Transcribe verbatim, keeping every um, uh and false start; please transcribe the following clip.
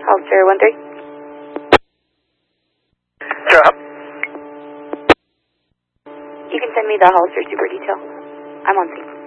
Hollister one three. Drop. You can send me the Hollister super detail. I'm on scene.